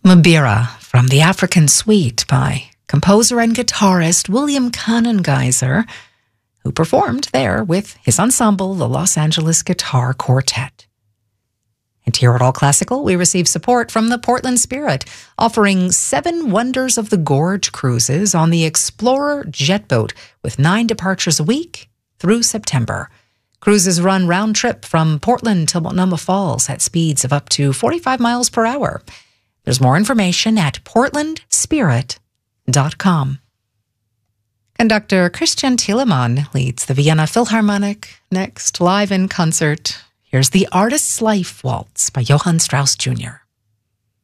Mabira from the African Suite by composer and guitarist William Kanengeiser, who performed there with his ensemble, the Los Angeles Guitar Quartet. And here at All Classical, we receive support from the Portland Spirit, offering 7 Wonders of the Gorge cruises on the Explorer jet boat with 9 departures a week through September. Cruises run round trip from Portland to Multnomah Falls at speeds of up to 45 miles per hour. There's more information at portlandspirit.com. Conductor Christian Thielemann leads the Vienna Philharmonic. Next, live in concert, here's the Artist's Life Waltz by Johann Strauss Jr.